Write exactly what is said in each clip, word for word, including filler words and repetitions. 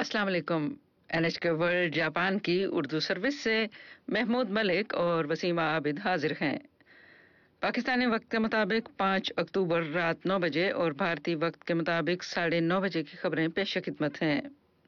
अस्सलाम वालेकुम। N H के वर्ल्ड जापान की उर्दू सर्विस से महमूद मलिक और वसीमा आबिद हाजिर हैं। पाकिस्तानी वक्त के मुताबिक पाँच अक्टूबर रात नौ बजे और भारतीय वक्त के मुताबिक साढ़े नौ बजे की खबरें पेश खिदमत हैं।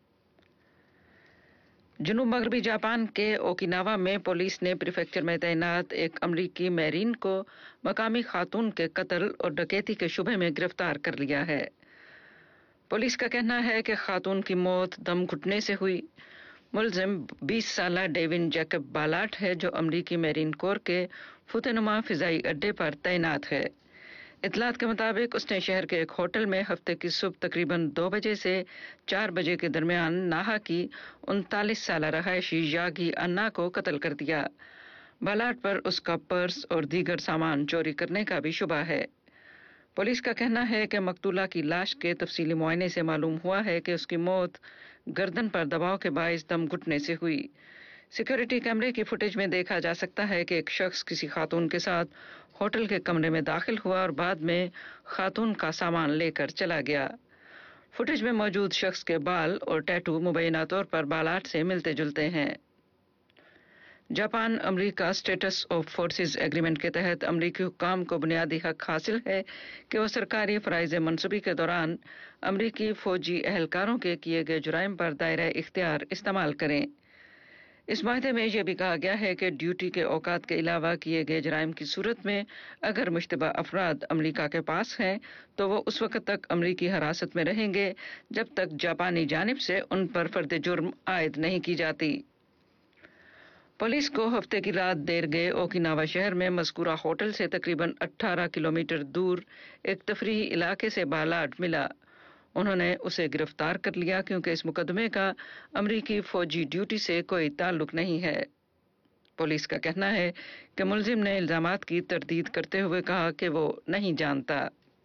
जुनूब मगरबी जापान के ओकिनावा में पुलिस ने प्रीफेक्चर में तैनात एक अमरीकी मैरीन को मकामी खातून के कत्ल और डकैती के शुबे में गिरफ्तार कर लिया है। पुलिस का कहना है कि खातून की मौत दम घुटने से हुई। मुलजिम बीस साला डेविन जैकब बालाट है, जो अमरीकी मैरीन कोर के फुतेनुमा फिजाई अड्डे पर तैनात है। इतलात के मुताबिक उसने शहर के एक होटल में हफ्ते की सुबह तकरीबन दो बजे से चार बजे के दरमियान नाहा की उनतालीस साला रहायशी यागी अन्ना को कत्ल कर दिया। बालाट पर उसका पर्स और दीगर सामान चोरी करने का भी शुबा है। पुलिस का कहना है कि मकतूला की लाश के तफसीली मुआयने से मालूम हुआ है कि उसकी मौत गर्दन पर दबाव के बायस दम घुटने से हुई। सिक्योरिटी कैमरे की फुटेज में देखा जा सकता है कि एक शख्स किसी खातून के साथ होटल के कमरे में दाखिल हुआ और बाद में खातून का सामान लेकर चला गया। फुटेज में मौजूद शख्स के बाल और टैटू मुबैना तौर पर बालाट से मिलते जुलते हैं। Japan America status of forces agreement के तहत अमरीकी हुक्काम को बुनियादी हक हासिल है कि वह सरकारी फराइज मनसूबी के दौरान अमरीकी फौजी एहलकारों के किए गए जुराइम पर दायरा इख्तियार इस्तेमाल करें। इस माहदे में यह भी कहा गया है कि ड्यूटी के औकात के अलावा किए गए जुराइम की सूरत में अगर मुश्तबा अफराद अमरीका के पास हैं तो वो उस वक्त तक अमरीकी हिरासत में रहेंगे जब तक जापानी जानिब से उन पर फर्द जुर्म आयद नहीं की जाती। पुलिस को हफ्ते की रात देर गए ओकिनावा शहर में मज़कूरा होटल से तकरीबन अठारह किलोमीटर दूर एक तफरीही इलाके से बालाट मिला। उन्होंने उसे गिरफ्तार कर लिया क्योंकि इस मुकदमे का अमरीकी फौजी ड्यूटी से कोई ताल्लुक नहीं है। पुलिस का कहना है कि मुलजिम ने इल्जामात की तरदीद करते हुए कहा कि वो नहीं जानता।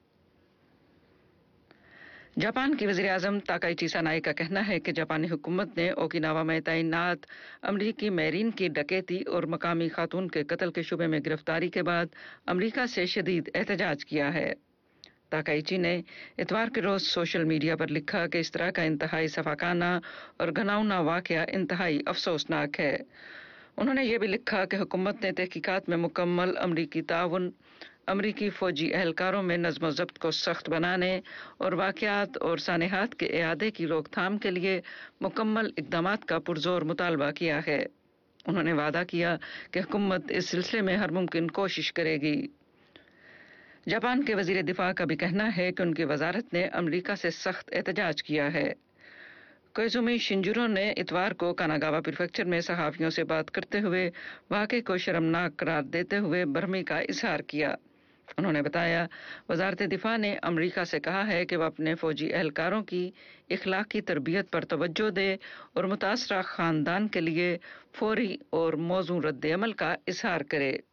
जापान की वज़ीर आज़म ताकाइची सनाई का कहना है कि जापानी हुकूमत ने ओकिनावा में तैनात अमरीकी मैरीन की डकैती और मकामी खातून के कत्ल के शुबे में गिरफ्तारी के बाद अमरीका से शदीद एहतजाज किया है। ताकाइची ने इतवार के रोज सोशल मीडिया पर लिखा कि इस तरह का इंतहाई सफाकाना और घिनौना वाकया इंतहाई अफसोसनाक है। उन्होंने ये भी लिखा कि हुकूमत ने तहकीकात में मुकम्मल अमरीकी ताउन, अमरीकी फौजी एहलकारों में नज़्म ज़ब्त को सख्त बनाने और वाक़यात और सानेहात के इआदे की रोकथाम के लिए मुकम्मल इक़दामात का पुरज़ोर मुतालबा किया है। उन्होंने वादा किया कि हुकूमत इस सिलसिले में हर मुमकिन कोशिश करेगी। जापान के वज़ीर दिफा का भी कहना है कि उनकी वजारत ने अमरीका से सख्त एहतजाज किया है। कोइजुमी शिंजुरो ने इतवार को कानागावा प्रीफेक्चर में सहाफ़ियों से बात करते हुए वाक़े को शर्मनाक करार देते हुए बरहमी का इजहार किया। उन्होंने बताया, वजारत दिफा ने अमरीका से कहा है कि वह अपने फौजी एहलकारों की इखलाकी तरबियत पर तवज्जो दे और मुतासरा खानदान के लिए फौरी और मौजू रद्द अमल का इजहार करे।